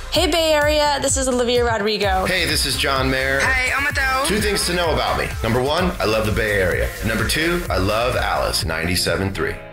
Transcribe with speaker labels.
Speaker 1: Hey Bay Area, this is Olivia Rodrigo.
Speaker 2: Hey, this is John Mayer.
Speaker 3: Hi, Omato.
Speaker 2: 2 things to know about me. Number 1, I love the Bay Area. Number 2, I love Alice 97.3.